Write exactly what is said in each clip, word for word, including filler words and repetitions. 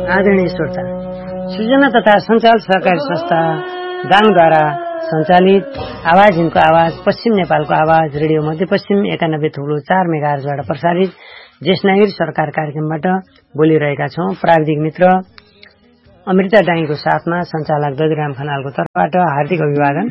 आदरणीय श्रोता, सृजना तथा सञ्चाल सहकारी संस्था दाङद्वारा सञ्चालित आवाज हिन्दको आवाज पश्चिम नेपालको आवाज रेडियो मध्यपश्चिम एकानब्बे थुप्रो चार मेगाहर्जबाट प्रसारित जेष्णागिरी सरकार कार्यक्रमबाट बोलिरहेका छौं। प्राविधिक मित्र अमृता डाङीको साथमा सञ्चालक दधिराम खनालको तर्फबाट हार्दिक अभिवादन।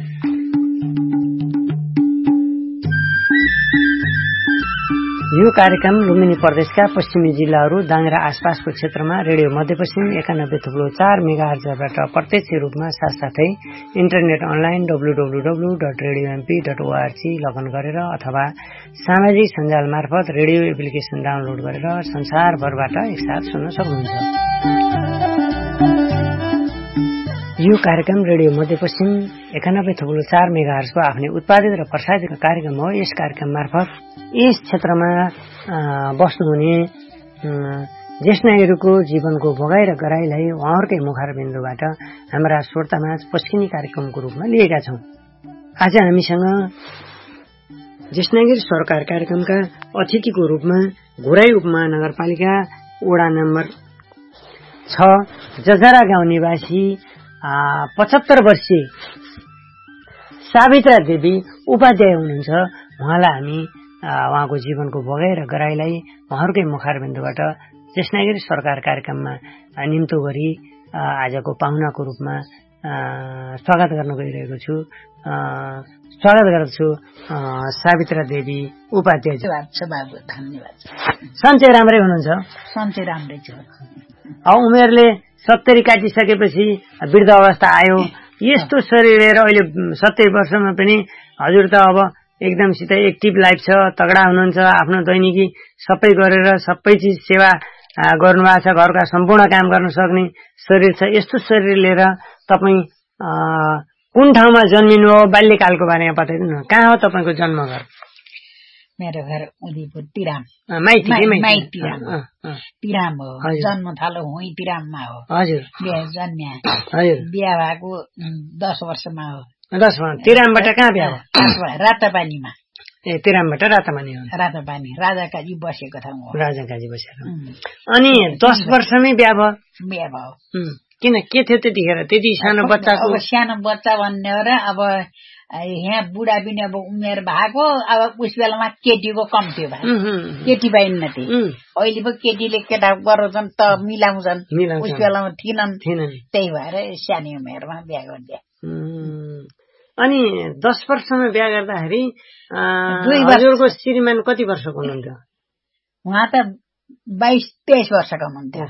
यो कार्यक्रम लुम्बिनी प्रदेशका पश्चिमी जिल्लाहरू दाङ र आसपासको क्षेत्रमा रेडियो मध्यपश्चिम एकानब्बे थुप्रो चार मेगाहर्जबाट प्रत्यक्ष रूपमा साथसाथै internet online W W W dot radio MP dot ORG लगन गरेर अथवा सामाजिक सञ्जाल मार्फत रेडियो एप्लिकेशन डाउनलोड गरेर संसारभरबाट एकसाथ सुन्न सक्नुहुन्छ। यो कार्यक्रम रेडियो मध्यपश्चिम एकानब्बे थुप्रो चार मेगाहर्जको आफ्नै उत्पादित र प्रसारित कार्यक्रम हो। यस कार्यक्रम मार्फत यस क्षेत्रमा बस्नुहुने जेष्णागिरीको जीवनको भोगाई र गराईलाई उहाँहरूकै मुखारबिन्दुबाट हाम्रा श्रोतामाझ पस्किने कार्यक्रमको रूपमा लिएका छौं। आज हामीसँग जेष्णागिरी सरकार कार्यक्रमका अतिथिको रूपमा घोराई उपमहानगरपालिका वडा नम्बर छ जजरा गाउँ निवासी पचहत्तर वर्षीय सावित्रा देवी उपाध्याय हुनुहुन्छ। उहाँलाई हामी उहाँको जीवनको भोगाई र गराईलाई उहाँहरूकै मुखारबिन्दुबाट जेष्णागिरी सरकार कार्यक्रममा निम्तो गरी आजको पाहुनाको रूपमा स्वागत गर्न गइरहेको छु। स्वागत गर्दछु सावित्रा देवी उपाध्याय। धन्यवाद। सन्चै राम्रै हुनुहुन्छ? सन्चै राम्रै छु। उमेरले सत्तरी काटिसकेपछि वृद्ध अवस्था आयो। यस्तो शरीर लिएर अहिले सत्तरी वर्षमा पनि हजुर त अब एकदमसित एक्टिभ लाइफ छ, तगडा हुनुहुन्छ, आफ्नो दैनिकी सबै गरेर सबै चिज सेवा गर्नुभएको छ, घरका सम्पूर्ण काम गर्न सक्ने शरीर छ। यस्तो शरीर लिएर तपाईँ कुन ठाउँमा जन्मिनु हो, बाल्यकालको बारेमा बताइदिनु। कहाँ हो तपाईँको जन्मघर? मेरो घर उदयपुर तिराम। माइती तिराम तिराम हो। जन्म थालो हुँ तिराममा हो। हजुर। बिहा जन्म्या। हजुर। बिहा भएको दस वर्षमा हो। दसमा तिरामबाट कहाँ बिहा भयो? रातापानीमा। ए तिरामबाट रातापानी हो। रातापानी राजाकाजी बसेको ठाउँ हो। राजाकाजी बसेको। अनि दस वर्षमै बिहा भयो? बिहा भयो। किन के थियो त्यतिखेर? त्यति सानो बच्चाको? अब सानो बच्चा भन्ने हो र अब यहाँ बुढा पनि अब उमेर भएको, अब उस बेलामा केटीको कम थियो भाइ, केटी पाइन्न थियो। अहिले पो केटीले केटा गराउँछन् त मिलाउँछन्, उस बेलामा थिएनन्। त्यही भएर सानो उमेरमा बिहा गरिदिए। अनि दस वर्षमा बिहा गर्दाखेरि हजुरको श्रीमान कति वर्षको हुनुहुन्थ्यो? उहाँ त बाइस तेइस वर्षका हुनुहुन्थ्यो।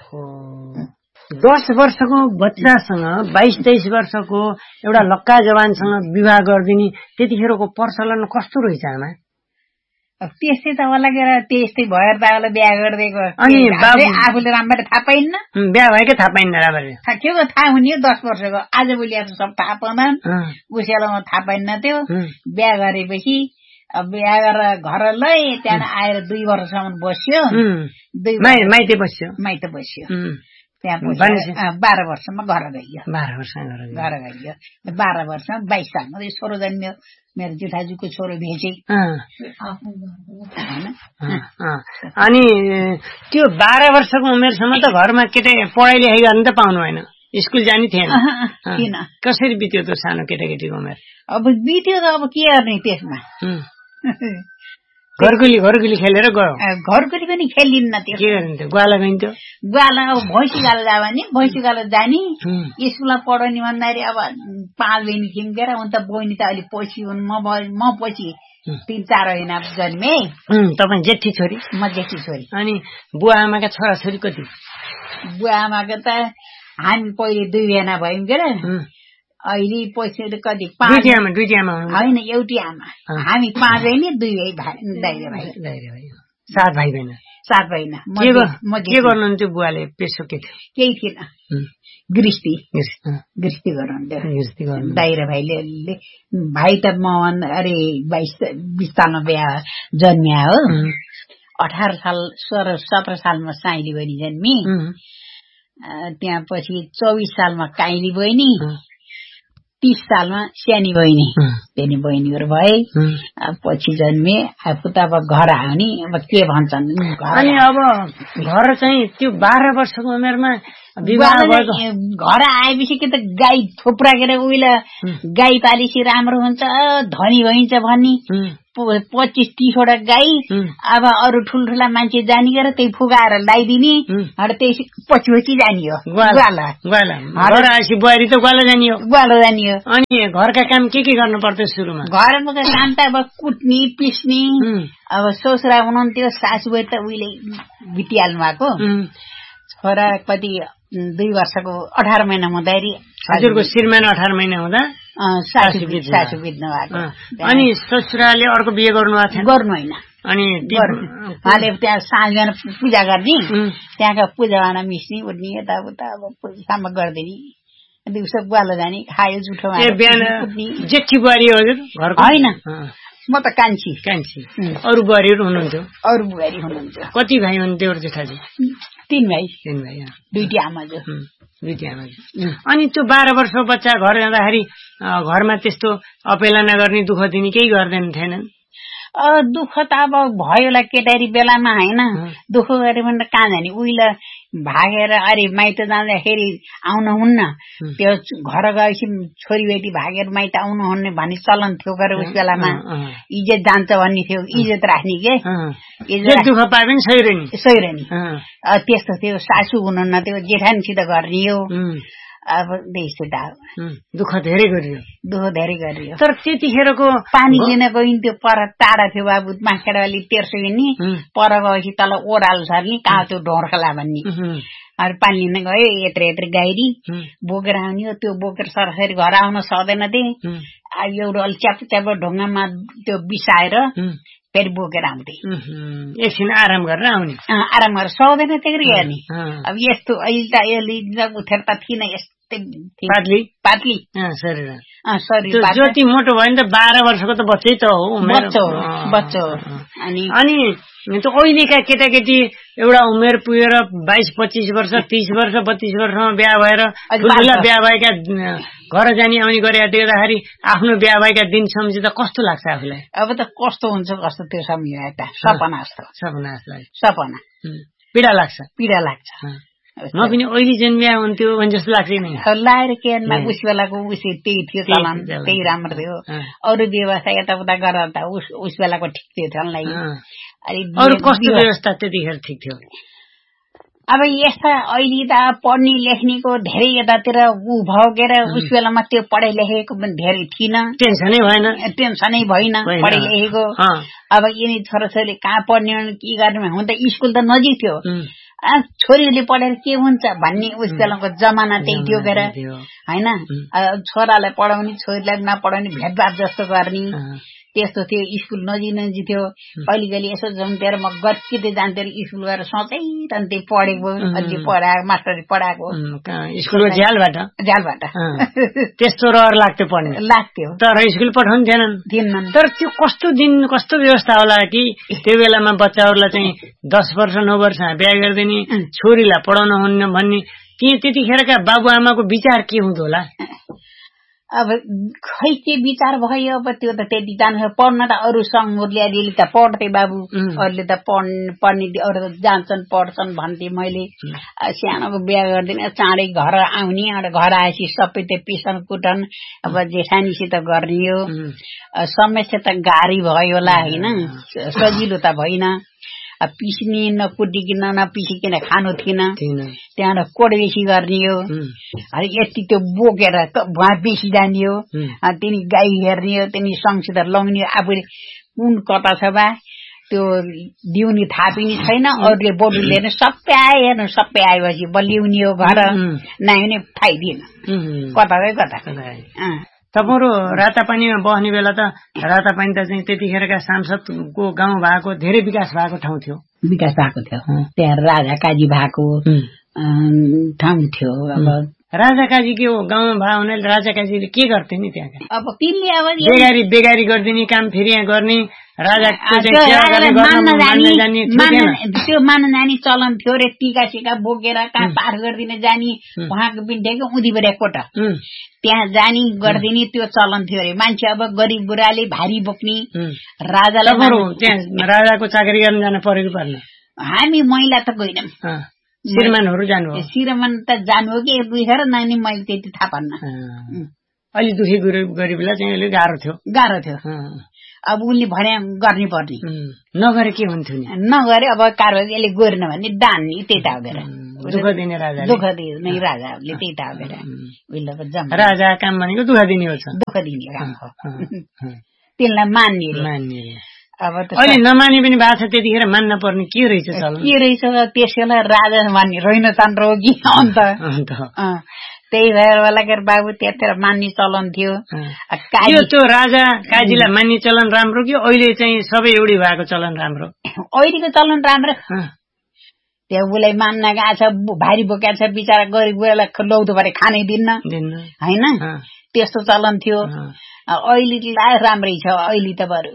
दस वर्षको बच्चासँग बाइस तेइस वर्षको एउटा लक्का जवानसँग विवाह गरिदिने त्यतिखेरको प्रचलन कस्तो रहेछ आमा? त्यस्तै त होला के त्यस्तै भएर बाबालाई बिहा गरिदिएको। अनि आफूले राम्ररी थाहा पाइन्न, बिहा भएकै थाहा पाइन्न राम्ररी। के को थाहा हुने हो दस वर्षको? आज भोलि सब थाहा पाउँदैन, उस बेलामा थाहा पाइन्न थियो। बिहा गरेपछि बिहा गरेर घर लै त्यहाँ आएर दुई वर्षसम्म बस्यो। माइती बस्यो? माइती बस्यो। त्यहाँ बाह्र वर्षमा घर गइयो। बाह्र वर्षमा घर गइयो। बाह्र वर्षमा बाइस सालमा छोरो जन्मियो। मेरो जेठाजुको छोरो भेटे। अनि त्यो बाह्र वर्षको उमेरसम्म त घरमा केटा पढाइ लेखाइ गर्न त पाउनु भएन, स्कुल जाने थिएन। किन कसरी बित्यो त सानो केटाकेटीको उमेर? अब बित्यो त अब के गर्ने त्यसमा। घरगुली घरगुली खेलेर गयो? घरगुली पनि खेलिन्न त्यो। के गरिन्थ्यो? गुवाला गइन्थ्यो? गुवाला अब भैँसी गाला जायो भने भैँसी गाला जाने। स्कुलमा पढाउने भन्दाखेरि अब पाँच बहिनी थियौँ के उनी त बहिनी त अलिक पछि हुन्, म म पछि तिन चार महिना जन्मे। तपाईँ जेठी छोरी? म जेठी छोरी। अनि बुवा आमाका छोरा छोरी कति? बुवा आमाका त हामी पहिले दुई जना भयौँ के अरे, अहिले पैसा कति पाँच आमा? दुई आमा होइन, एउटी आमा। हामी पाँच बहिनी दुई भाइ दाइरे भाइ। सात भाइ बहिनी? सात भाइ। के गर्नुहुन्थ्यो बुवाले? पेसो के थियो? केही थिएन, गृहस्थी गृहस्थी गर्नुहुन्थ्यो। दाइरे भाइले भाइ त म अरे बाइस बिस सालमा बिहा जन्मिया हो। अठार साल सोह्र सत्र सालमा साइली बहिनी जन्मी। त्यहाँ पछि चौबिस सालमा काइली बहिनी, तीस सालमा सानी बहिनी, सानी बहिनीहरू भए। पछि जन्मे आफू त अब घर आउने अब के भन्छन्। अनि अब घर चाहिँ त्यो बाह्र वर्षको उमेरमा घर आएपछि के त गाई थोप्राकेर उहिले गाई पालेपछि राम्रो हुन्छ धनी भइन्छ भन्ने पच्चिस तीसवटा गाई अब अरू ठुल्ठुला मान्छे जानी गरेर त्यही फुगाएर लगाइदिने त्यही पछि पछि जाने हो ग्वाला बुहारी त ग्वाला जाने हो ग्वाला जाने हो। अनि घरका काम के के गर्नु पर्थ्यो सुरुमा? घरको काम त अब कुट्ने पिस्ने अब ससुरा हुनुहुन्थ्यो सासुबुढी त उहिले बितिहाल्नु भएको छोरा कति दुई वर्षको अठार महिना हुँदाखेरि हजुरको श्रीमान अठार महिना हुँदा सासु सासु बित्नु भएको। अनि ससुराले अर्को बिहे गर्नु भएको थियो? गर्नु होइन। अनि उहाँले त्यहाँ साँझ बिहान पूजा गर्ने त्यहाँका पूजामा मिस्ने उठ्ने यताउता अब पूजासम्म गरिदिने दिउँसो ग्वालो जाने खायो जुठो जेठी बुहारी हो घरको? होइन म त कान्छी कान्छी। अरू बुहारीहरू हुनुहुन्थ्यो? अरू बुहारी हुनुहुन्थ्यो। कति भाइ हुनुहुन्थ्यो जेठाजी? तीन भाइ। तीन भाइ दुईटी आमाजु दुईटी आमाजु। अनि त्यो बाह्र वर्षको बच्चा घर जाँदाखेरि घरमा त्यस्तो अपेला नगर्ने दुःख दिने केही गर्दैन थिएनन्? दुःख त अब भयो होला केटारी बेलामा होइन दुःख गरे भने त कहाँ जाने उहिले भागेर अरे माइत जाँदाखेरि आउनुहुन्न त्यो घर गएपछि छोरीबेटी भागेर माइत आउनुहुन्न भन्ने चलन थियो गरे उस बेलामा इज्जत जान्छ भन्ने थियो इज्जत राख्ने के दुःख पाए पनि सहिरहने सहिरहने त्यस्तो थियो। सासू हुनुहुन्न त्यो जेठानीसित गर्ने हो अब दुःख धेरै गरियो दुःख धेरै गरियो। तर त्यतिखेरको पानी लिन गइन्थ्यो पर टाढा थियो बाबु माखेर अलि तेर्सो हिँड्ने पर गएपछि तल ओह्रालो सर्ने कहाँ त्यो ढोँडखला भन्ने अरू पानी लिन गयो यत्र यत्र गाइरी बोकेर आउने हो त्यो बोकेर सरसरी घर आउन सक्दैन थिए एउटा अलि च्याप च्याप ढुङ्गामा त्यो बिसाएर फेरि बोकेर आउँथे एकछिन आराम गरेर आउने आराम गरेर सक्दैन त्यसरी गर्ने। अब यस्तो अहिले त अहिले उठेर त थिएन यस्तै पातली पातली शरीर शरीर जति मोटो भयो नि त बाह्र वर्षको त बच्चै त हो बच्चा हो बच्चा हो। अनि अनि त्यो अहिलेका केटाकेटी एउटा उमेर पुगेर बाइस पच्चिस वर्ष तीस वर्ष बत्तीस वर्षमा बिहा भएर ठुला बिहा भएका घर जाने आउने गरेर देख्दाखेरि आफ्नो बिहा भएका दिन सम्झिँदा कस्तो लाग्छ आफूलाई? अब त कस्तो हुन्छ कस्तो त्यो सम्झिँदा त सपना जस्तो सपना जस्तो सपना पीडा लाग्छ पीडा लाग्छ। म पनि अहिले जुन बिहा हुन्थ्यो भने जस्तो लाग्छ नि लाएर के उस बेलाको उस त्यही थियो चलन त्यही राम्रो थियो अरू व्यवस्था यताउता गरेर त उस उस बेलाको ठिक थियो चलनलाई। अरू कस्तो व्यवस्था त्यतिखेर ठिक थियो? अब यस्ता अहिले त पढ्ने लेख्नेको धेरै यतातिर ऊ भोगेर उस बेलामा त्यो पढाइ लेखेको पनि धेरै थिएन टेन्सनै भएन टेन्सनै भएन पढाइ लेखेको। अब यिनी छोराछोरीले कहाँ पढ्ने के गर्ने हुन त स्कुल त नजिक थियो छोरीले पढेर के हुन्छ भन्ने उस बेलाको जमाना त्यही थियो गएर होइन छोरालाई पढाउने छोरीलाई नपढाउने भेदभाव जस्तो गर्ने त्यस्तो थियो स्कुल नजिक नजिक थियो। कहिले कहिले यसो जम्तेर म गत्किँदै जान्थेँ स्कुल गएर सोचै रहन्थेँ पढेको अझै पढाएको मास्टरले पढाएको स्कुलको झ्यालबाट झ्यालबाट त्यस्तो रहर लाग्थ्यो पढ्ने लाग्थ्यो तर स्कुल पठाउनु थिएनन् थिएनन्। तर त्यो कस्तो दिन कस्तो व्यवस्था होला कि त्यो बेलामा बच्चाहरूलाई चाहिँ दस वर्ष नौ वर्ष बिहा गरिदिने छोरीलाई पढाउन हुन्न भन्ने ती त्यतिखेरका बाबुआमाको विचार के हुँदो होला? अब खै के विचार भयो अब त्यो त त्यति जान्छ पढ्न त अरू सङ्घले अलिअलि त पढ्थे बाबु अरूले त पढ्ने पढ्ने अरू त जान्छन् पढ्छन् भन्थे। मैले सानोको बिहा गरिदिने चाँडै घर आउने अनि घर आएपछि सबै त्यो पिसन कुटन अब जेठानीसित गर्ने हो समस्या त गाह्रै भयो होला होइन सजिलो त भएन पिस्ने नकुटिकन नपिसिकन खानु थिएन त्यहाँबाट कोडबेसी गर्ने हो अनि यति त्यो बोकेर भुवा बेसी जाने हो तिनी गाई हेर्ने हो तिनी सँगसित लाउने आफूले कुन कता छ बा त्यो दिउने थाहा पनि छैन अरूले बोटु लिएर सबै आए हेर्नु सबै आएपछि बलिउने हो घर नआउने फाइदिएन कता गयो कता। तपाईँहरू रातापानीमा बस्ने बेला त रातापानी त चाहिँ त्यतिखेरका सांसदको गाउँ भएको धेरै विकास भएको ठाउँ थियो विकास भएको थियो त्यहाँ राजा काजी भएको ठाउँ थियो। अब राजा काजी के हो गाउँमा भयो हुनाले राजा काजीले के गर्थे नि त्यहाँ? अब तिनले अब बेगारी बेगारी गरिदिने काम फेरि यहाँ गर्ने त्यो मान्न जाने चलन थियो रे टिका सिका बोकेर कहाँ पार गरिदिन जाने उहाँको बिन्टेको उदीबरे कोटा त्यहाँ जाने गरिदिने त्यो चलन थियो अरे मान्छे अब गरिब बुढाले भारी बोक्ने राजालाई त्यहाँ राजाको चाकरी गर्न जान परेको पर्ने हामी महिला त गएनौँ श्रीमानहरू जानु हो श्रीमान त जानु हो कि दुई खेर नानी मैले त्यति थाहा पान्न अलि दुखी गरिबलाई चाहिँ अलिक गाह्रो थियो गाह्रो थियो अब उनले भने गर्नै पर्ने नगरे के हुन्थ्यो नि नगरे अब कारवाही यसले गरेन भने दान्ने त्यही त हालेर दुःख दिने राजा दुःख दिने राजाहरूले त्यही त हालेर उहिले राजा काम भनेको दुःख दिने हो दुःख दिने काम हो त्यसलाई मान्ने मान्ने अब अहिले नमाने पनि भएको छ त्यतिखेर मान्न पर्ने के रहेछ के रहेछ त्यसैलाई राजा मान्ने रहेन चन्द्र हो कि अन्त त्यही भएर होला के बाबु त्यतिखेर मान्ने चलन थियो त्यो राजा काजीलाई मान्ने चलन राम्रो कि अहिले चाहिँ सबै एउटै भएको चलन राम्रो अहिलेको चलन राम्रो त्यो उसलाई मान्न गएको छ भारी बोकेको छ बिचरा गरिब बुढालाई लौदो भरे खानै दिन्न होइन त्यस्तो चलन थियो अहिले राम्रै छ अहिले त बरु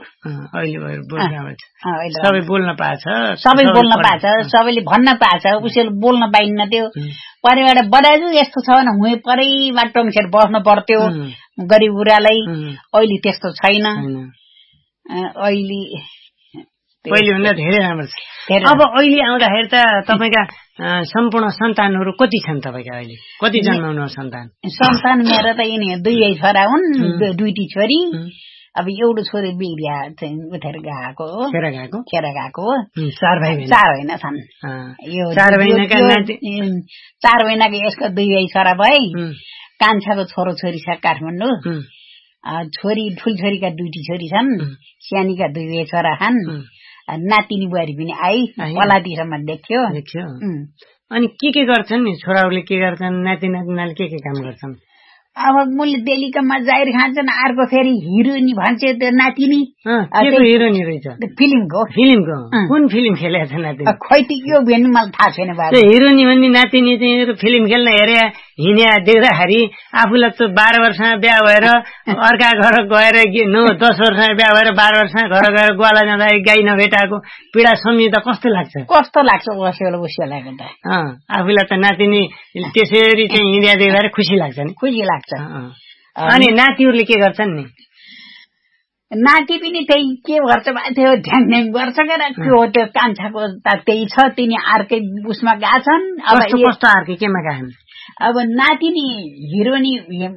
सबै बोल्न पाएछ सबै बोल्न पाएछ सबैले भन्न पाएछ उसैले बोल्न पाइन्न त्यो परिबाट बदाजु यस्तो छ भने हुँ परैबाट टङ्सेर बस्नु पर्थ्यो गरिब बुढालाई अहिले त्यस्तो छैन अहिले पहिले भन्दा धेरै राम्रो छ अब अहिले आउँदाखेरि त तपाईँका सम्पूर्ण सन्तानहरू कति छन् तपाईँका अहिले कति जन्माउनु सन्तान सन्तान मेरो त यिनी दुई छोरा हुन् दुईटी छोरी अब एउटा छोरी बिहा चाहिँ उठेर गएको हो खेर गएको खेर गएको हो चार भाइ चार होइन छन् यो चार महिनाका चार महिनाको यसको दुई छोरा भए कान्छाको छोरो छोरी छ काठमाडौँ छोरी ठुल छोरीका दुईटी छोरी छन् सानीका दुई छोरा छन् नातिनी बुहारी पनि आई पलादीसम्म देख्यो देख्यो अनि के के गर्छन् नि छोराहरूले के गर्छन् नाति नातिनाले के के काम गर्छन् अब मैले बेलुकामा जाहिर खान्छन् अर्को फेरि हिरोइनी भन्छ त्यो नातिनी हिरोइनी रहेछ फिल्मको फिल्मको कुन फिल्म खेलेको छ नातिनी खैती के हो भन्ने मलाई थाहा छैन बाबु हिरोइनी भन्ने नातिनी चाहिँ फिल्म खेल्न हेरे हिँड्या देख्दाखेरि आफूलाई त बाह्र वर्षमा बिहा भएर अर्का घर गएर नौ दस वर्षमा बिहा भएर बाह्र वर्षमा घर गएर गुवाला जाँदा गाई नभेटाएको पीडा सम्झिँदा कस्तो लाग्छ कस्तो लाग्छ उसैलाई उसैलाई त आफूलाई त नातिनी त्यसरी चाहिँ हिँड्या देखेर खुसी लाग्छ नि खुसी लाग्छ अनि नातिहरूले के गर्छन् नि नाति पनि त्यही के गर्छ त्यो ढ्याङ ढ्याङ गर्छ क्या के हो त्यो कान्छाको त त्यही छ तिनी अर्कै उसमा गएछन् अब कस्तो अर्कै केमा गएछन् अब नातिनी हिरोनी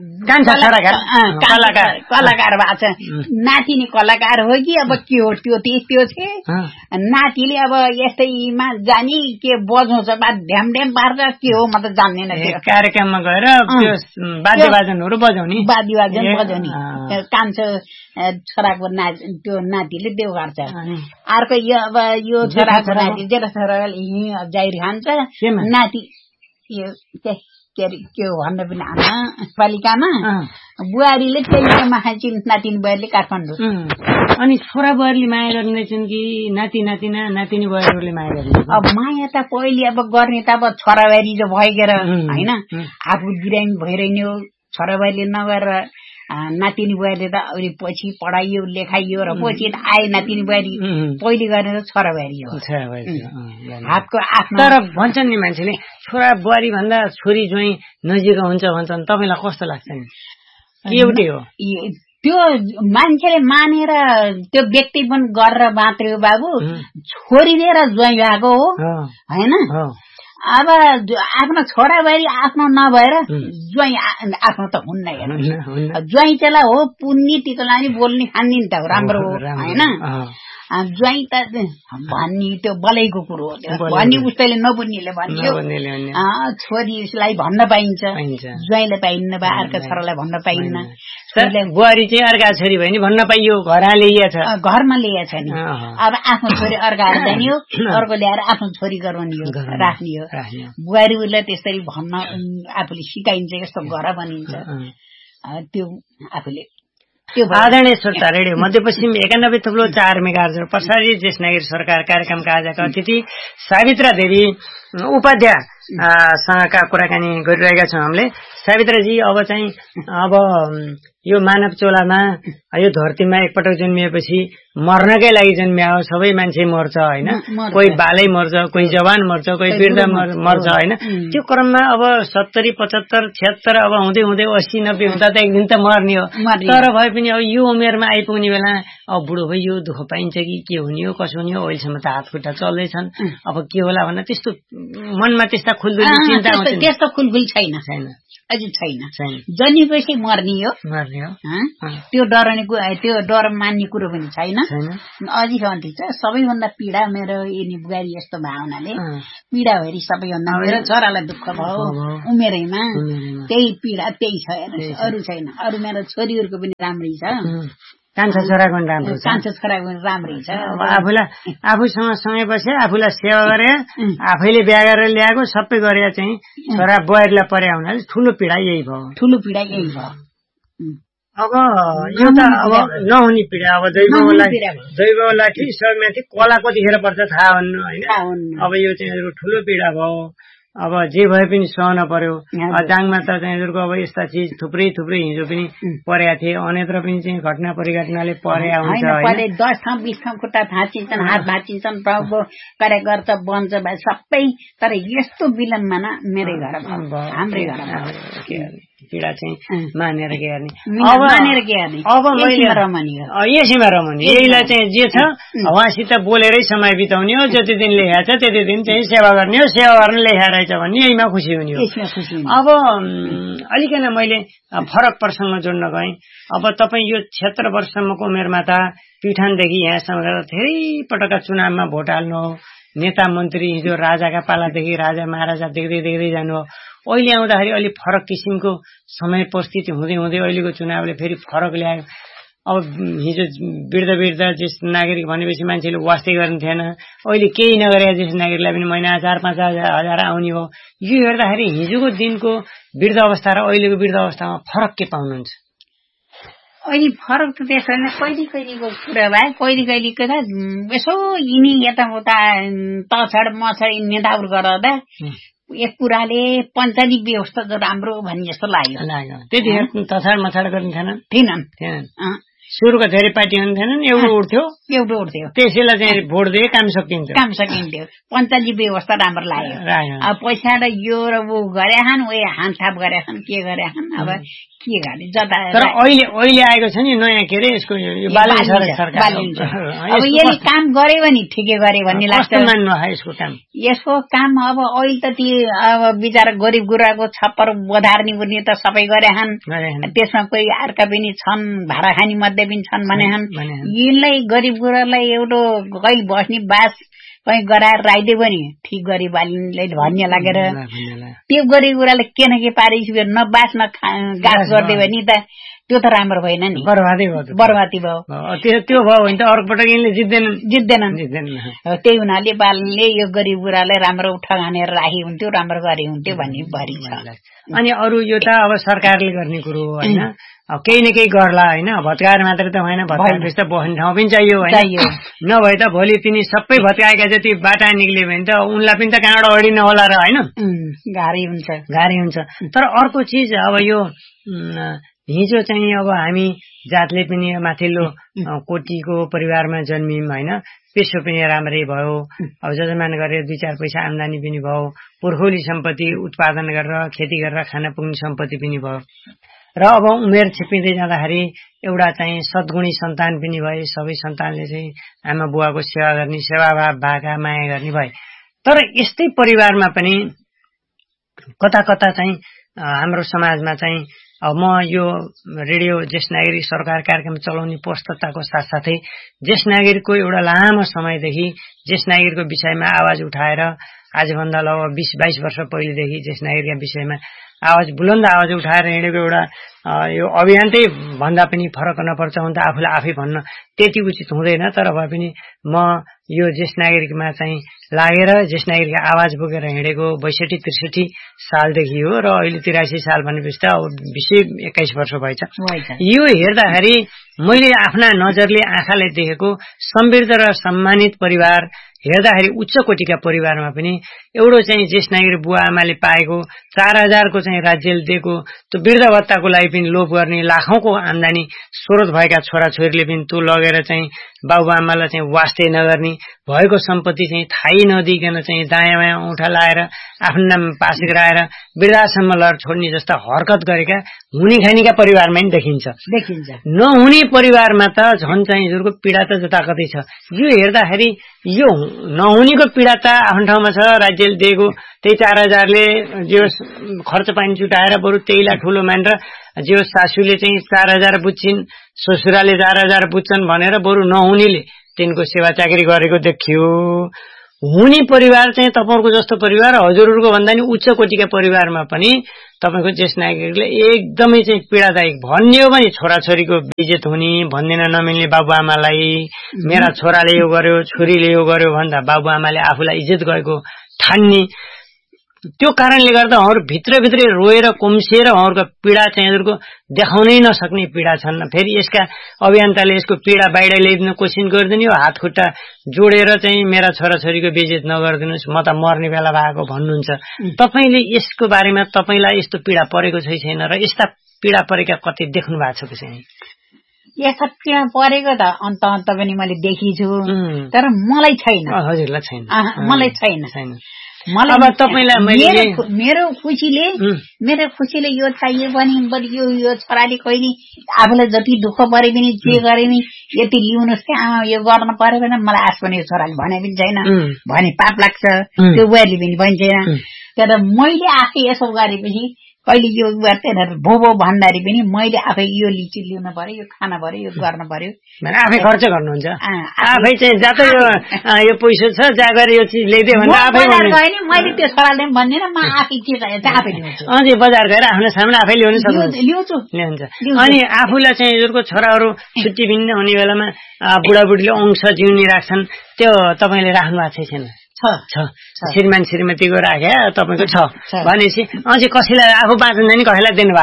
कलाकार कलाकार भएको छ नातिनी कलाकार हो कि अब के हो त्यो त्यो छ नातिले अब यस्तैमा जाने के बजाउँछ बा ढ्याम ढ्याम पार्छ के हो म त जान्दैन कार्यक्रममा गएर वाद्यवादनहरू बजाउने वाद्यवादन बजाउने कान्छो छोराको नाच त्यो नातिले त्यो गर्छ अर्को यो अब यो छोराको नाति जेठा छोराले जाहिर खान्छ नाति यो के अरे के भन्न पनि आमा पालिकामा बुहारीले त्यही माया नातिनी बुहारीले काठमाडौँ अनि छोरा बुहारीले माया गर्ने छन् कि नाति नातिना नातिनी बुहारीहरूले माया गर्ने अब माया त पहिले अब गर्ने त अब छोरा बुहारी जो भइगएर होइन आफू बिरामी भइरहने हो छोरा बुहारीले नगएर नातिनी बुहारीले त अहिले पछि पढाइयो लेखाइयो र पछि आए नातिनी बुहारी पहिले गर्ने त छोरा बुहारी हो हातको आफ्नो तर भन्छन् नि मान्छेले छोरा बुहारी भन्दा छोरी ज्वाइँ नजिक हुन्छ भन्छन् तपाईँलाई कस्तो लाग्छ नि के एउटै हो त्यो मान्छेले मानेर त्यो व्यक्ति पनि गरेर मात्रै हो बाबु छोरी दिएर ज्वाइँ भएको हो होइन अब आफ्नो छोरा बुहारी आफ्नो नभएर ज्वाइँ आफ्नो त हुन्न हेर्नु ज्वाइँ चेला हो पुन्नी टिचला नि बोल्ने खान्ने नि त राम्रो हो होइन ज्वाइँ त भन्ने त्यो बलैको कुरो हो भन्ने उसैले नबुझ्नेले भन्यो छोरीलाई भन्न पाइन्छ ज्वाइँले पाइन्न बा अर्का छोरालाई भन्न पाइन्न बुहारी चाहिँ अर्का छोरी भयो नि भन्न पाइयो घरमा ल्याइएको छ घरमा ल्याएको छ नि अब आफ्नो छोरी अर्का जाने हो अर्को ल्याएर आफ्नो छोरी गराउने हो राख्ने हो बुहारी उसलाई त्यसरी भन्न आफूले सिकाइन्छ यस्तो घर भनिन्छ त्यो आफूले आदरणीय श्रोता रेडियो मध्यपश्चिम एकानब्बे थुप्रो चार मेगाहर्ज प्रसारित देशनागरी सरकार कार्यक्रमका आजका अतिथि सावित्रा देवी उपाध्यायसँगका कुराकानी गरिरहेका छौँ हामीले। सावित्राजी अब चाहिँ अब यो मानव चोलामा यो धरतीमा एकपटक जन्मिएपछि मर्नकै लागि जन्मिया हो, सबै मान्छे मर्छ होइन, कोही बालै मर्छ, कोही जवान मर्छ, कोही वृद्ध मर्छ होइन। त्यो क्रममा अब सत्तरी पचहत्तर छिहत्तर अब हुँदै हुँदै अस्सी नब्बे हुँदा त एक दिन त मर्ने हो। तर भए पनि अब यो उमेरमा आइपुग्ने बेला अब बुढो भयो यो दुःख पाइन्छ कि के हुने हो कसो हुने हो, अहिलेसम्म त हात खुट्टा चल्दैछन्, अब के होला भनेर त्यस्तो मनमा त्यस्ता खुलदुली चिन्ता हुन्छ। त्यस्तो खुलबुल छैन छैन अझै छैन। जन्मेपछि मर्ने हो मर्ने हो त्यो डराउने त्यो डर मान्ने कुरो पनि छैन। अझै भन्थे सबैभन्दा पीडा मेरो यिनी बुहारी यस्तो भावनाले पीडा भएरी सबैभन्दा मेरो छोरालाई दुःख भयो उमेरैमा, त्यही पीडा त्यही छ, अरू छैन। अरू मेरो छोरीहरूको पनि राम्रै छ, कान्छा छोराको पनि राम्रो छ, कान्छा छोराको पनि राम्रै छ। आफूलाई आफूसँग सँगै बसे आफूलाई सेवा गरे आफैले बिहा गरेर ल्याएको सबै गरेर चाहिँ छोरा बुहारीलाई पर्या हुनाले ठुलो पीडा यही भयो, ठुलो पीडा यही भयो। अब यो त अब नहुने पीडा, अब दैवलाई दैवलाई ठिक माथि कला कतिखेर पर्छ थाहा भन्नु होइन। अब यो चाहिँ ठुलो पीडा भयो, अब जे भए पनि सहन पर्यो। दाङमा त चाहिँ अब यस्ता चिज थुप्रै थुप्रै हिजो पनि परेका थिए, अन्यत्र पनि चाहिँ घटना परिघटनाले पर्या हुन्छ। दस ठाउँ बिस ठाउँ खुट्टा भाँचिन्छन्, हात भाँचिन्छन्, टाउको कार्य गर्छ बन्छ सबै, तर यस्तो विलनमा न मेरै घर हाम्रै घर पीडा चाहिँ मानेर के गर्ने, अब मानेर के गर्ने, अब मैले यसैमा रमाउने यहीलाई चाहिँ जे छ उहाँसित बोलेरै समय बिताउने हो, जति दिन लेखाएको छ त्यति दिन चाहिँ सेवा गर्ने हो, सेवा गर्न लेखा रहेछ भन्ने यहीमा खुसी हुने हो। अब अलिकन मैले फरक प्रसङ्ग जोड्न गएँ। अब तपाईँ यो छिहत्तर वर्षसम्मको उमेरमा त प्युठानदेखि यहाँसम्म धेरै पटकका चुनावमा भोट हाल्नु हो, नेता मन्त्री हिजो राजाका पालादेखि राजा महाराजा देख्दै देख्दै जानु हो। अहिले आउँदाखेरि अलि फरक किसिमको समय परिस्थिति हुँदै हुँदै अहिलेको चुनावले फेरि फरक ल्यायो। अब हिजो वृद्ध वृद्ध ज्येष्ठ नागरिक भनेपछि मान्छेले वास्तै गर्नु थिएन, अहिले केही नगरे ज्येष्ठ नागरिकलाई पनि महिना चार पाँच हजार आउने हो। यो हेर्दाखेरि हिजोको दिनको वृद्ध अवस्था र अहिलेको वृद्ध अवस्थामा फरक के पाउनुहुन्छ? अहिले फरक त त्यसो होइन, कहिले कहिलेको कुरा भए कहिले कहिलेको त यसो यिनी यताउता तछड मछड नेताहरू गर्दा एक कुराले पञ्चायती व्यवस्था त राम्रो भन्ने जस्तो लाग्यो लाग्यो त्यतिखेर तछाड मछाड गर्ने थिएनन् थिएनन् थिएनन् सुरुको धेरै पार्टी हुन्थेनन्, एउटा उठ्थ्यो एउटा उठ्थ्यो त्यसैलाई चाहिँ भोट दिए काम सकिन्थ्यो काम सकिन्थ्यो पञ्चायती व्यवस्था राम्रो लाग्यो। अब पैसा र यो र ऊ गरे खान उयो हानथाप गरे खान के गरे खान अब के गर्ने जता। तर अहिले अहिले आएको छ नि नयाँ के अरे यसको यो बालन सरकार अब यसले काम गरे भने ठिकै गरे भन्ने लाग्छ। मान्नु यसको काम यसको काम अब अहिले त ती अब बिचारा गरिब गुराको छप्पर बधार्ने उर्ने त सबै गरे खान, त्यसमा कोही अर्का पनि छन् भाडा खानी मध्ये पनि छन् भने छन्। यिनलाई गरिब गुरालाई एउटा कहीँ बस्ने बास कहीँ गराएर राइदियो भने ठिक गरी बालिनले भन्ने लागेर त्यो गरिब गुराले के न के पारिस न बास न गाँस गरिदियो भने त त्यो त राम्रो भएन नि, बर्बादै भयो बर्बादी भयो। त्यो भयो भने त अर्को पटक यिनले जित्दैनन् जित्दैनन् जित्दैनन् त्यही हुनाले बालनले यो गरिब गुरालाई राम्रो ठगानेर राखी हुन्थ्यो, राम्रो गरे हुन्थ्यो भन्ने भरि छ। अनि अरू यो त अब सरकारले गर्ने कुरो हो होइन, अब केही न केही गर्ला होइन, भत्काएर मात्रै त होइन, भत्काएपछि त बस्ने ठाउँ पनि चाहियो होइन, नभए त भोलि तिनी सबै भत्काएका जति बाटा निक्ल्यो भने त उनलाई पनि त कहाँबाट अडिन होला र होइन, गाह्रै हुन्छ गाह्रै हुन्छ। तर अर्को चिज अब यो हिजो चाहिँ अब हामी जातले पनि माथिल्लो कोटीको परिवारमा जन्मियौँ होइन, पेसो पनि राम्रै भयो, अब जजमान गरेर दुई चार पैसा आम्दानी पनि भयो, पुर्खौली सम्पत्ति उत्पादन गरेर खेती गरेर खान पुग्ने सम्पत्ति पनि भयो र अब उमेर छिप्पिँदै जाँदाखेरि एउटा चाहिँ सद्गुणी सन्तान पनि भए, सबै सन्तानले चाहिँ आमा बुवाको सेवा गर्ने सेवाभाव भाका माया गर्ने भए। तर यस्तै परिवारमा पनि कता कता चाहिँ हाम्रो समाजमा चाहिँ अब म यो रेडियो ज्येष्ठ नागरिक सरकार कार्यक्रम चलाउने प्रस्तुतताको साथसाथै ज्येष्ठ नागरिकको एउटा लामो समयदेखि ज्येष्ठ नागरिकको विषयमा आवाज उठाएर आजभन्दा लगभग बिस बाइस वर्ष पहिलेदेखि ज्येष्ठ नागरिकका विषयमा आवाज बुलन्द आवाज उठाएर हिँडेको एउटा यो अभियानकै भन्दा पनि फरक नपर्छ हुन त आफूलाई आफै भन्न त्यति उचित हुँदैन। तर भए पनि म यो ज्येष्ठ नागरिकमा चाहिँ लागेर ज्येष्ठ नागरिकको आवाज बोकेर हिँडेको बैसठी त्रिसठी सालदेखि हो र अहिले तिरासी साल भनेपछि त अब बिसै एक्काइस वर्ष भएछ। यो हेर्दाखेरि मैले आफ्ना नजरले आँखाले देखेको समृद्ध र सम्मानित परिवार हेर्दाखेरि उच्च कोटीका परिवारमा पनि एउटा चाहिँ ज्येष्ठ नागरिक बुवा आमाले पाएको चार हजारको चाहिँ चाहिँ राज्यले दिएको त्यो वृद्ध भत्ताको लागि पनि लोभ गर्ने लाखौंको आम्दानी स्रोत भएका छोराछोरीले पनि त्यो लगेर चाहिँ बाबुआमालाई चाहिँ वास्ते नगर्ने, भएको सम्पत्ति चाहिँ थाहै नदिइकन चाहिँ दायाँ बायाँ औँठा लाएर आफ्नो नाम पास गराएर वृद्धाश्रममा लगेर छोड्ने जस्ता हरकत गरेका हुने खानीका परिवारमा पनि देखिन्छ देखिन्छ नहुने परिवारमा त झन् चाहिँ हजुरको पीडा त जताकतै छ। यो हेर्दाखेरि यो नहुनेको पीडा त आफ्नो ठाउँमा छ, राज्यले दिएको त्यही चार हजारले जे खर्च पानी जुटाएर बरु त्यहीलाई ठूलो मानेर जे सासूले चाहिँ चार हजार बुझ्छिन्, ससुराले चार हजार बुझ्छन् भनेर बरु नहुनेले तिनको सेवा चाकरी गरेको देखियो। हुने परिवार चाहिँ तपाईहरुको जस्तो परिवार हजुरहरुको भन्दा नि उच्च कोटिका परिवारमा पनि तपाईको ज्येष्ठ नागरिकले एकदमै चाहिँ पीडादायक भन्ने हो भने छोराछोरीको बेइज्जत हुने, भन्दिन नमिल्ने बाबुआमालाई, मेरा छोराले यो गर्यो छोरीले यो गर्यो भन्दा बाबुआमाले आफूलाई इज्जत गरेको ठान्ने, त्यो कारणले गर्दा उहाँहरु भित्रभित्रै रोएर कुम्सिएर उहाँहरुको पीडा चाहिँ हजुरको देखाउनै नसक्ने पीडा छन्। फेरि यसका अभियन्ताले यसको पीडा बाहिर ल्याइदिन कोसिस गर्दिनु, हात खुट्टा जोडेर चाहिँ मेरा छोराछोरीको बेइज्जत नगर्दिनुस्, म त मर्ने बेला भएको भन्नुहुन्छ। तपाईले यसको बारेमा तपाईलाई यस्तो पीडा परेको छ छैन र यस्ता पीडा परेका कति देख्नु भएको छ कि छैन? यस्ता पीडा परेको त अन्त अन्त पनि मैले देखिछु, तर मलाई छैन। हजुरलाई छैन? मलाई छैन छैन। मलाई अब तपाईलाई मैले मेरो खुसीले मेरो खुसीले यो चाहियो भने बरु यो यो छोराले कहिले आफूलाई जति दुःख परे पनि जे गरे पनि यति लिउनुस् के आमा यो गर्न पर्यो भने मलाई आश पनि यो छोराले भने पनि छैन, भने पाप लाग्छ, त्यो बुहारीले पनि भन्छेन। तर मैले आफै यसो गरेपछि कहिले यो गर्दैन भो भो भन्दाखेरि पनि मैले आफै यो लिची लिउनु पर्यो, यो खान पर्यो, यो गर्न पर्यो, आफै खर्च गर्नुहुन्छ। आफै चाहिँ जात यो यो पैसा छ जा गरे यो चिज ल्याइदिए भन्दा आफै गएन, मैले त्यो छोराले भन्दिनँ, म आफै के चाहिन्छ आफै ल्याउँछु। अझै बजार गएर आफ्नो सामान आफै ल्याउनु सक्नुहुन्छ? ल्याउँछु ल्याउँछ। अनि आफूलाई चाहिँ हजुरको छोराहरू छुट्टी भिन्न हुने बेलामा बुढाबुढीले अंश जिउनी राख्छन्, त्यो तपाईले राख्नु भएको छैन? छ। श्रीमान श्रीमतीको राखे तपाईको छ भनेपछि अझै कसैलाई आफू बाँच्न जाने कसैलाई दिनु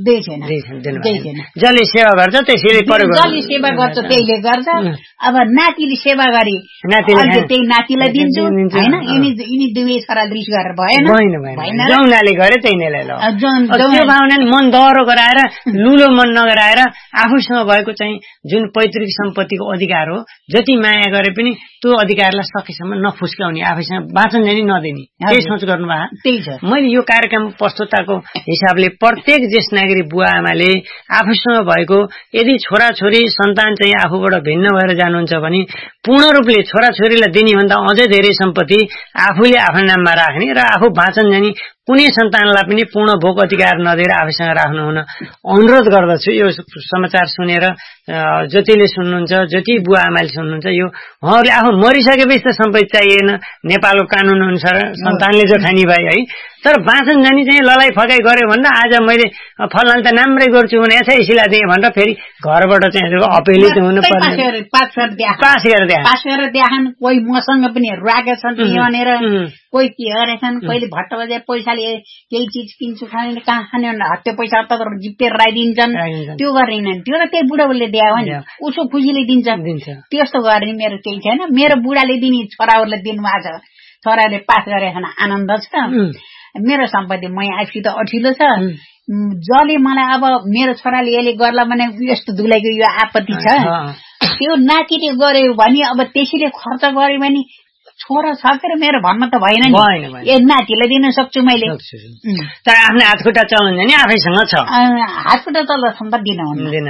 भएको छैन? जसले सेवा गर्छ त्यसैले परेको, जसले सेवा गर्छ त्यहीले गर्छ। अब नातिले सेवा गरे त्यही नातिलाई दिन्छु होइन, यिनी यिनी दुवै छोरा दृश्य गरेर भएन, जौनाले गरे त्यही नै ल त्यो भावनाले मन दह्रो गराएर लुलो मन नगराएर आफूसँग भएको चाहिँ जुन पैतृक सम्पत्तिको अधिकार हो जति माया गरे पनि त्यो अधिकारलाई सकेसम्म नफुस्काउने, आफैसँग बाँचन जानी नदिने, त्यही सोच गर्नु भएको। त्यही छ। मैले यो कार्यक्रम प्रस्तुताको हिसाबले प्रत्येक ज्येष्ठ नागरिक बुवा आमाले आफूसँग भएको यदि छोराछोरी सन्तान चाहिँ आफूबाट भिन्न भएर जानुहुन्छ भने पूर्ण रूपले छोराछोरीलाई दिने भन्दा अझै धेरै सम्पत्ति आफूले आफ्नो नाममा राख्ने र आफू बाँचन जानी कुनै सन्तानलाई पनि पूर्ण भोग अधिकार नदिएर आफूसँग राख्नु हुन अनुरोध गर्दछु। यो समाचार सुनेर जतिले सुन्नुहुन्छ, जति बुवा आमाले सुन्नुहुन्छ, यो उहाँहरूले आफू मरिसकेपछि त सम्पत्ति चाहिएन, नेपालको कानून अनुसार सन्तानले जो खानी भए है, तर बाँचन जानी चाहिँ ललाइ फकाइ गर्यो भन्दा आज मैले फलान त राम्रै गर्छु भने यसै यसैलाई दिएँ भनेर फेरि घरबाट चाहिँ अपेलित हुनु पर्ने, पास गरेर पास गरेर देखान। कोही मसँग पनि राखेका छन् भनेर, कोही के गरेछन्, कहिले भट्ट बजाए पैसाले केही चिज किन्छु खाने कहाँ खाने त्यो पैसा त जिप्पे राइदिन्छन्, त्यो गर्दैनन्। त्यो त त्यही बुढाबुढीले दिए हो नि, उसो खुसीले दिन्छ, त्यस्तो गर्ने मेरो केही छैन। मेरो बुढाले दिने छोराहरूलाई दिनुभएको छ, छोराले पास गरेछन् आनन्द छ। मेरो सम्पत्ति मै आफूसित अठिलो छ, जसले मलाई अब मेरो छोराले यसले गर्ला भने यस्तो दुलाइको यो आपत्ति छ, त्यो नातिले गर्यो भने अब त्यसैले खर्च गर्यो भने छोरा सकेर मेरो भन्न त भएन नि, ए नातिलाई दिन सक्छु मैले। तर आफ्नो हातखुट्टा चलाउनु नि आफैसँग छ, हातखुट्टा चलाउँछ त दिन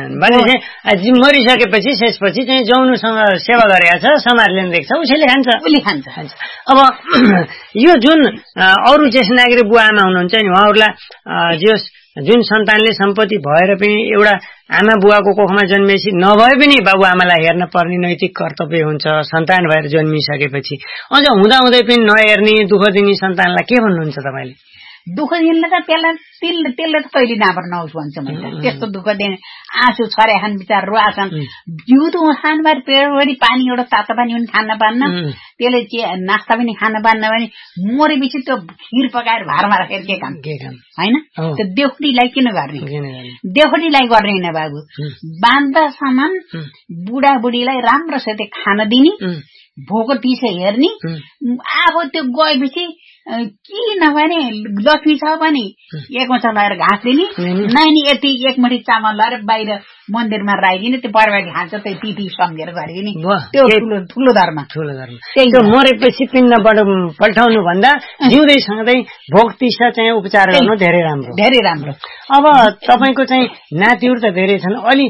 भनेपछि मरिसकेपछि त्यसपछि चाहिँ जौनुसँग सेवा गरेका छ, समाजले देख्छ, उसैले खान्छ उसले खान्छ। अब यो जुन अरू ज्येष्ठ नागरिक बुवा आमा हुनुहुन्छ नि उहाँहरूलाई जे जुन सन्तानले सम्पत्ति भएर पनि एउटा आमा बुवाको कोखमा जन्मेपछि नभए पनि बाबुआमालाई हेर्न पर्ने नैतिक कर्तव्य हुन्छ सन्तान भएर जन्मिसकेपछि। अझ हुँदा हुँदै पनि नहेर्ने दुःख दिने सन्तानलाई के भन्नुहुन्छ तपाईँले? दुःख दिनले त त्यसलाई त्यसले त्यसले त कहिले नापर नहोस् भन्छ मैले। त्यस्तो दुःख दिने आँसु छरे खान विचार रुवाछन्, जिउँदो खानबार पेटभरि पानी एउटा तातो पानी पनि खान पान्न, त्यसले नास्ता पनि खान पान्न भने मरेपछि त्यो खिर पकाएर भारमा राखेर के काम होइन? त्यो देउखुटीलाई किन गर्ने? देउखुटीलाई गर्दैन बाबु, बाँध्दासम्म बुढाबुढीलाई राम्रोसित खान दिने, भोको पिछे हेर्ने। अब त्यो गएपछि के नभने लक्ष्मी छ भने एक मुठा लगाएर घाँस दिने, नानी यति एक मुठी चामल लगाएर बाहिर मन्दिरमा राखिदिने, त्यो परिवारले खान्छ त्यो तिथि सम्झेर गरिदिने, त्यो ठुलो ठुलो धर्म ठुलो धर्म। त्यो मरेपछि पिण्डबाट पल्टाउनु भन्दा जिउँदै सँगै भोग तिसा चाहिँ उपचार गर्नु धेरै राम्रो धेरै राम्रो। अब तपाईँको चाहिँ नातिहरू त धेरै छन्, अलि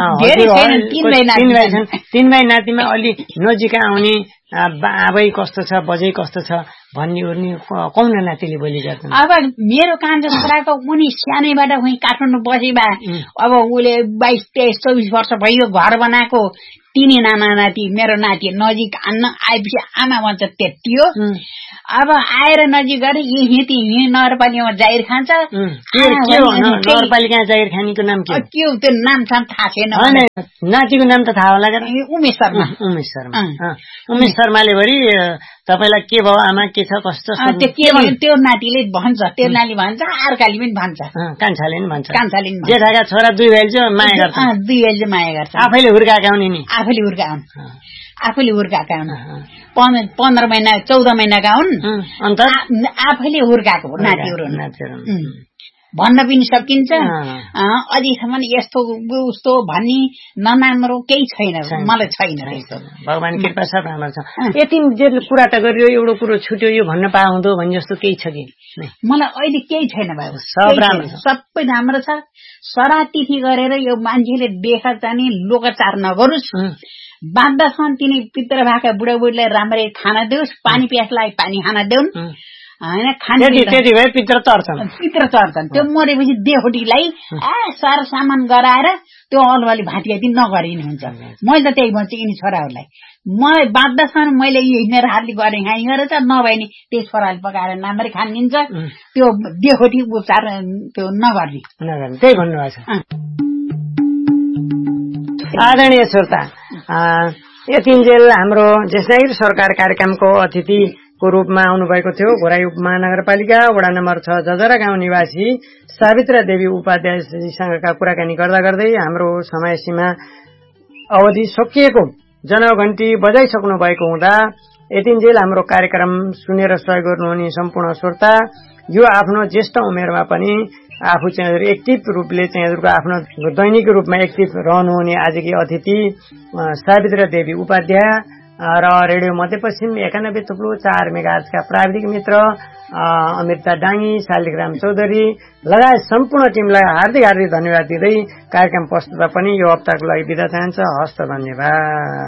तीन भाइ नातिमा अलि नजिक आउने आबै कस्तो छ बजै कस्तो छ भन्ने उर्ने कौन नातिले बोली गर्छन्? अब मेरो कान्छो छोराको उनी सानैबाट उही काठमाडौँ बसे भए अब उसले बाइस तेइस चौबिस वर्ष भयो घर बनाएको, तिनी नाना नाति मेरो नाति नजिक आन्न आएपछि आमा भन्छ त्यति हो। अब आएर नजिक गरे हिँती हिँ नगरपालिकामा जाहिर खान्छ। नगरपालिका जाहिर खानेको नाम के के हो त्यो नाम थाहा छैन। नातिको नाम त थाहा होला? उमेश शर्मा। उमेश शर्मा उमेश शर्माले भरि तपाईँलाई के भयो आमा के छ कस्तो त्यो नातिले भन्छ, त्यो नानी भन्छ, अर्काले पनि भन्छ, कान्छाले पनि भन्छ, कान्छाले पनि जेठाका छोरा दुई भाइले चाहिँ माया गर्छ, दुई भाइले चाहिँ माया गर्छ, आफैले हुर्काएका हुने नि, आफैले हुर्काउन् आफैले हुर्काएका हुन्, पन्ध्र महिना चौध महिनाका हुन्, अन्त आफैले हुर्काएको नातिहरू भन्न पनि सकिन्छ। अझैसम्म यस्तो उस्तो भन्ने नराम्रो केही छैन, मलाई छैन। भगवान कृपा सब राम्रो छ। यति जे कुरा त गरियो एउटा कुरो छुट्यो यो भन्न पाए हुँदो भन्ने जस्तो केही छ कि? मलाई अहिले केही छैन बाबु, सब राम्रो, सबै राम्रो छ। सरातिथि गरेर यो मान्छेले देखा जाने लोकचार नगरोस्, बाँच्दासम्म तिनी पित्र भएका बुढाबुढीलाई राम्ररी खाना देओस्, पानी प्यासलाई पानी खाना देउन् होइन, खाने त्यति भए पित्र चर्छन् पित्र चर्छन्। त्यो मरेपछि देहोटीलाई आ सर सामान गराएर त्यो अलवाली भाँटियाती नगरिने हुन्छ। मैले त त्यही भन्छु यिनी छोराहरूलाई, मलाई बाँच्दासम्म मैले यो हिँडेर हातले गर्ने खाइ गरेछ, नभए नि त्यही छोराले पकाएर राम्ररी खान दिन्छ, त्यो देहोटी उपचार त्यो नगर्ने नगर्ने त्यही भन्नुभएको छ। आदरणीय श्रोता, यतिन्जेल हाम्रो ज्येष्ठ सरकार कार्यक्रमको अतिथि को रूपमा आउनुभएको थियो घोराई उपमहानगरपालिका वडा नम्बर छ जजरा गाउँ निवासी सावित्रा देवी उपाध्यायजीसँगका कुराकानी गर्दा गर्दै हाम्रो समय सीमा अवधि सकिएको, जनघण्टी बजाइसक्नु भएको हुँदा यतिन्जेल हाम्रो कार्यक्रम सुनेर सहयोग गर्नुहुने सम्पूर्ण श्रोता, यो आफ्नो ज्येष्ठ उमेरमा पनि आफू चाहिँ एक्टिभ रूपले चाहिँ हजुरको आफ्नो दैनिक रूपमा एक्टिभ रहनुहुने आजकी अतिथि सावित्रा देवी उपाध्याय र रेडियो मध्यपश्चिम एकानब्बे थुप्रो चार मेगाहर्जका प्राविधिक मित्र अमृता डाङ्गी, शालिग्राम चौधरी लगायत सम्पूर्ण टिमलाई हार्दिक हार्दिक धन्यवाद दिँदै कार्यक्रम प्रस्तुत पनि यो हप्ताको लागि बिदा चाहन्छ। हस्त धन्यवाद।